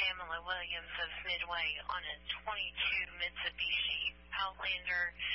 Pamela Williams of Midway on a 22 Mitsubishi Outlander